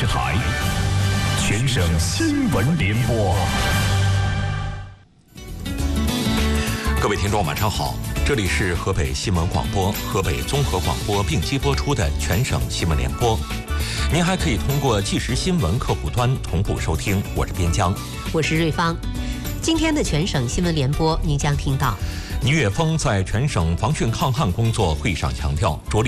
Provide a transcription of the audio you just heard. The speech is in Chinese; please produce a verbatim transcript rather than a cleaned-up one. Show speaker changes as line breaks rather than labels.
台，全省新闻联播。
各位听众，晚上好，这里是河北新闻广播、河北综合广播并机播出的全省新闻联播。您还可以通过即时新闻客户端同步收听。我是边疆，
我是瑞芳。今天的全省新闻联播，您将听到：
倪岳峰在全省防汛抗旱工作会议上强调，着力